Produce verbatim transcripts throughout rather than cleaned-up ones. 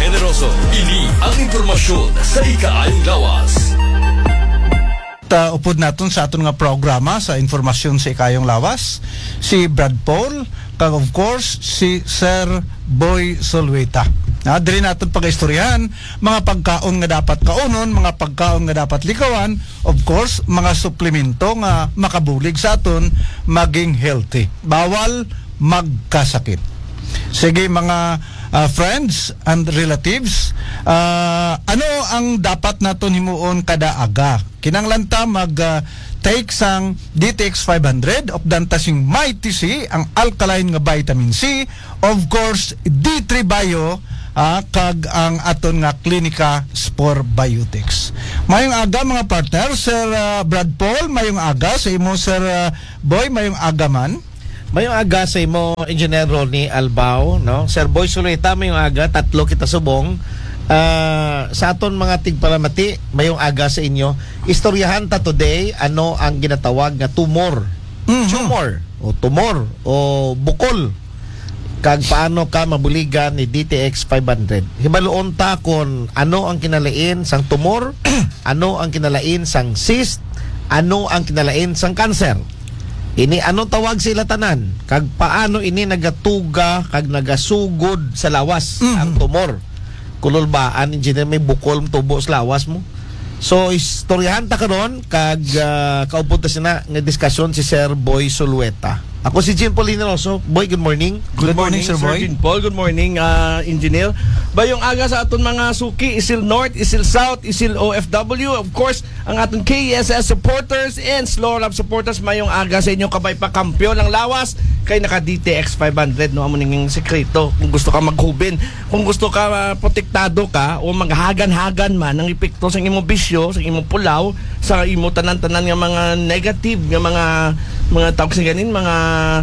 Generoso. Ini ang impormasyon sa ikaayong lawas. Ta upod naton sa aton nga programa sa informasyon sa ikayong lawas si Brad Paul kag of course si Sir Boy Solweta. Na diri naton pag-istoryahan mga pagkaon nga dapat kaunon, mga pagkaon nga dapat likawan, of course mga suplemento nga makabulig sa aton maging healthy. Bawal magkasakit. Sige mga uh, friends and relatives, uh, ano ang dapat naton himuon kada aga? Kinanglanta mag uh, take sang D T X five hundred of dantasing Mighty C, ang alkaline nga vitamin C, of course D three Bio, uh, kag ang aton nga Clinica Spore Biotics. Mayong aga mga partner, Sir uh, Brad Paul, mayong aga sa imo Sir uh, Boy, mayong aga man. Mayong aga sa imo Engineer Ronnie Albao, no? Sir Boy Solweta, mayong aga, tatlo kita subong. Uh, sa aton mga tigpalamati, mayong aga sa inyo. Istoryahan ta today ano ang ginatawag nga tumor. Mm-hmm. Tumor o tumor o bukol. Kag paano ka mabuligan ni D T X five hundred. Hibaluon ta kon ano ang kinalain sang tumor, ano ang kinalain sang cyst, ano ang kinalain sang cancer. Ini ano tawag sila tanan, kag paano ini nagatuga kag nagasugod sa lawas. Mm-hmm. Ang tumor. Kulol ba an engineer may bukol tubo sa lawas mo. So istoryahan ta karon kag uh, kaupod ta sina nga diskusyon si Sir Boy Solweta. Ako si Jim Paulino also. Boy, good morning. Good, good morning, morning, Sir Boy. Sir Paul, good morning, uh, Engineer. Bayong aga sa aton mga suki, Isil North, Isil South, Isil O F W. Of course, ang aton K S S supporters and Slow Lab supporters. Mayong aga sa inyong kabay pa kampiyon ng lawas kay naka D T X five hundred. No, amo ning sekreto. Kung gusto ka maghubin, kung gusto ka uh, protektado ka o maghagan-hagan man ang epekto sa imong bisyo, sa imong pulaw, sa imong tanan-tanan nga mga negative nga mga mga tawag sa ganin, mga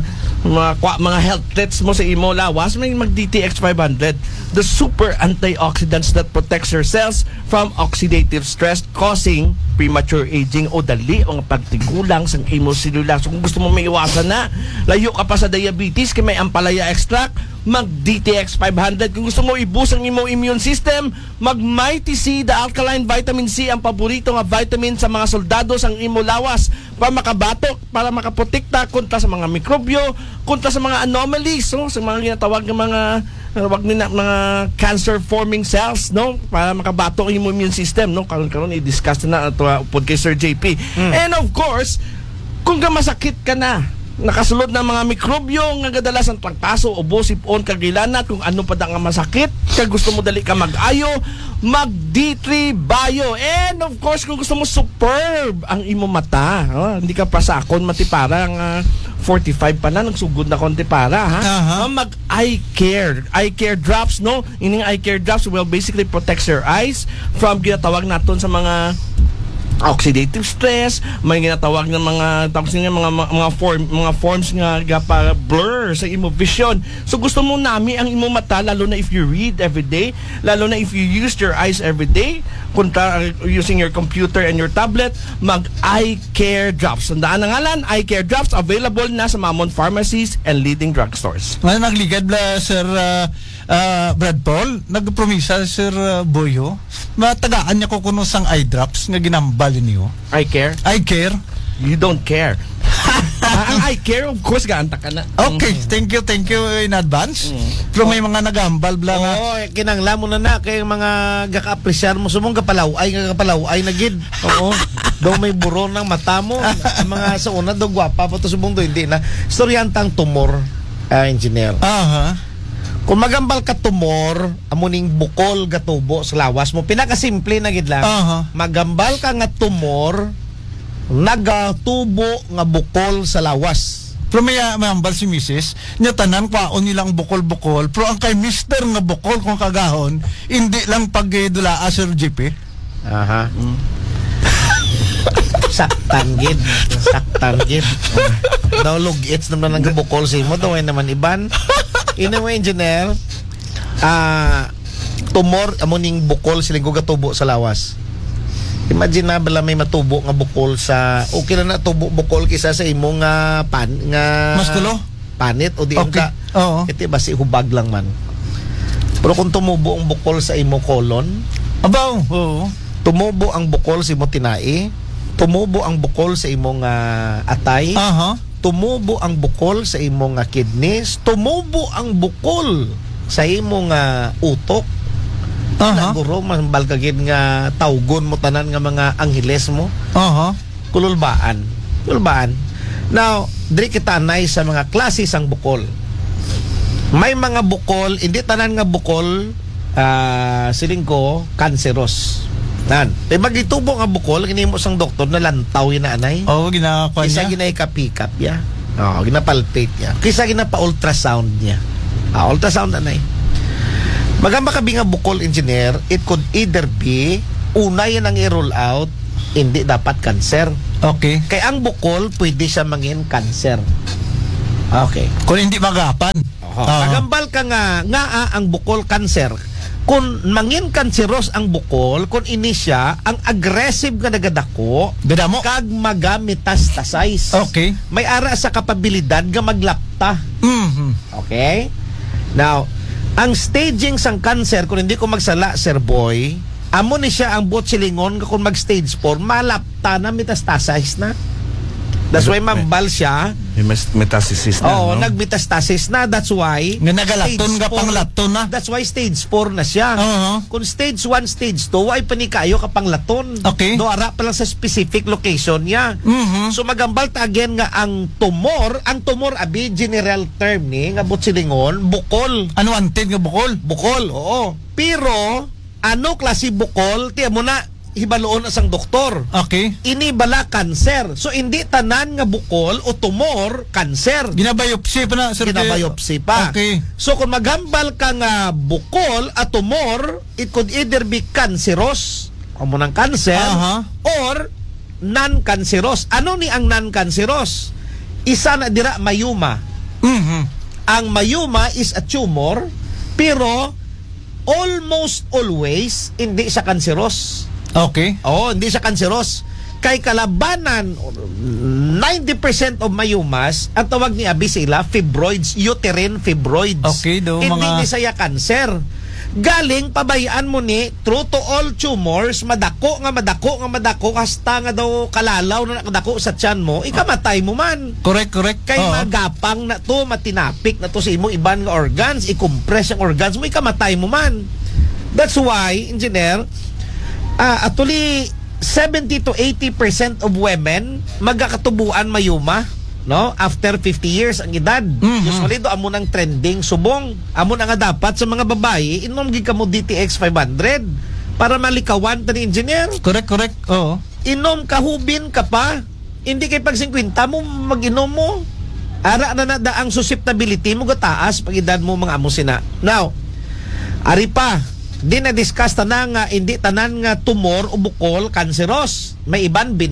mga mga health threats mo sa imo lawas, may mag D T X five hundred, the super antioxidants that protects your cells from oxidative stress causing premature aging o dali o pagtigulang sa imo selula. So kung gusto mo may iwasan na, layo ka pa sa diabetes kay may ampalaya extract, mag D T X five hundred. Kung gusto mo i-boost ang imo immune system, mag Mighty C, the alkaline vitamin C, ang paborito nga vitamin sa mga soldado sang imo lawas para makabatok, para makaprotekta kontra sa mga mikrobyo, kontra sa mga anomalies, no? Sa mga ginatawag ng mga wag nina mga cancer forming cells, no, para makabatok ang imo immune system, no. Karon karon i-discuss na ato upod kay Sir J P. Mm. And of course, kung masakit ka na, nakasulod ng mga mikrobyo nga kadalasan pagpaso o bosipon kagilanat, kung ano pa da nga masakit kag gusto mo dali ka mag-ayo, mag D three Bio. And of course, kung gusto mo superb ang imo mata, oh, hindi ka pasakon mati parang uh, forty-five pa na nagsugod na konti para ha. Uh-huh. Mag eye care, eye care drops, no. Ining eye care drops will basically protects your eyes from ginatawag naton sa mga oxidative stress, may ginatawag ng mga tawag nga mga mga form mga forms nga para blur sa imo vision. So gusto mo nami ang imo mata, lalo na if you read every day, lalo na if you use your eyes every day, kunta using your computer and your tablet, mag eye care drops. Tandaan ang ngalan, eye care drops, available na sa Mamon pharmacies and leading drugstores. Ngayon nagligad bla Sir uh, uh, Brad Paul, nagpromisa Sir uh, Boyo, matagaan niya ko kuno sang eye drops nga ginambal niyo. Eye care? Eye care? You don't care. Ang eye care, of course, gaanta ka na. Okay, thank you, thank you in advance. Mm. Pero may mga nagambal bla nga. Oo, oh, kinangla mo na na kay mga gaka-apresyar mo sumong kapalaw ay nga kapalaw ay nagid. Oo. Daw may buro ng mata mo. Mga sa una daw gwapa pa to sumong do hindi na. Storyantang tumor, uh, engineer. Aha. Uh-huh. Kung magambal ka tumor, amuning bukol gatubo sa lawas mo, pinakasimple na gid lang. Uh-huh. Magambal ka nga tumor, nagatubo nga bukol sa lawas. Pero may mayambal si Missus niya tanan kwaon nilang bukol-bukol, pero ang kay Mister nga bukol kung kagahon, hindi lang pagdula Sir J P. Aha. Mm. Saktan gid, saktan gid. Daw lugits naman ang bukol sa imo, daw naman iban. Anyway, engineer, ah uh, tumor amuning bukol siling gatubo sa lawas. Imagine na bala may matubo nga bukol sa okay na na tubo bukol kisa sa imong nga pan nga maskulo panit o di okay. ka. Oo. Iti basi hubag lang man. Pero kung tumubo ang bukol sa imo colon, Abaw, oo. tumubo ang bukol sa imo tinai, tumubo ang bukol sa imong uh, atay, Aha. tumubo ang bukol sa imong uh, kidneys, tumubo ang bukol sa imong uh, utok. Aha. Naguro mambal ka gid nga tawgon mo tanan nga mga angheles mo, Aha. kululbaan. Kululbaan. Now, diri kita anay sa mga klase sang bukol. May mga bukol, hindi tanan nga bukol uh, siling ko cancerous. Nan, tay magitubo nga bukol kinimo sang doktor na lantaw yun na anay. Oo, ginakakuha Kisa niya. ginay-pick-up ya. Oh, ginapalpate niya. Kisa ginapa-ultrasound niya. Ah, ultrasound anay. Magamba kabi nga bukol engineer, it could either be una yan ang i-roll out, hindi dapat cancer. Okay. Kaya ang bukol, pwede siya mangin cancer. Okay. Kung hindi magapan. Oh, Aha. Magambal ka nga, nga ah, ang bukol cancer. Kung mangin canceros ang bukol, kung ini siya, ang aggressive nga nagadako, Gada mo. kag maga-metastasize. Okay. May ara sa kapabilidad nga maglapta. Mhm. Okay? Now, ang staging sang cancer, kung hindi ko magsala, Sir Boy, amo ni siya ang botsilingon kung mag-stage four, malapta na, metastasize na. That's why mambal siya. May mas- metastasis na, Oo, no? nag-metastasis na. That's why Nga nagalaton stage nga four- panglaton na. That's why stage four na siya. Oo. Kung stage one, stage two, ay panikayo ka panglaton. Okay. Do ara pa lang sa specific location niya. Mhm. So magambal ta again nga ang tumor, ang tumor abi general term ni nga butsilingon, bukol. Ano anted nga bukol? Bukol, oo. Pero ano klase bukol? Tiyan mo na hibaloon asang doktor. Okay. Ini bala cancer. So hindi tanan nga bukol o tumor cancer. Ginabiopsy pa na, sir. Ginabiopsy pa. Okay. So kung magambal ka nga bukol at tumor, it could either be cancerous, amo ng cancer, Aha. or non-cancerous. Ano ni ang non-cancerous? Isa na dira mayuma. Mhm. Ang mayuma is a tumor, pero almost always hindi siya cancerous. Okay. Oo, hindi siya cancerous. Kay kalabanan, ninety percent of mayumas, ang tawag ni abi sila, fibroids, uterine fibroids. Okay, do, Hindi mga- ni saya cancer. Galing, pabayaan mo ni, true to all tumors, madako nga madako nga madako, hasta nga daw kalalaw na nakadako sa tiyan mo, ikamatay mo man. Correct, correct. Kay Oo. magapang na to, matinapik na to sa imo iban nga organs, i-compress ang organs mo, ikamatay mo man. That's why, engineer, ah actually, seventy to eighty percent of women magkakatubuan mayuma, no? After fifty years ang edad. Mhm. Usually do amo nang trending subong. Amo na nga dapat sa mga babae, inom gid kamo D T X five hundred para malikawan ta ni engineer. Correct, correct. Oo. Inom ka, hubin ka pa. Hindi kay pag fifty mo mag-inom mo. Ara na na da ang susceptibility mo gataas pag edad mo mga amo sina. Now, ari pa, di na discuss tanan nga hindi tanan nga tumor o bukol cancerous. May iban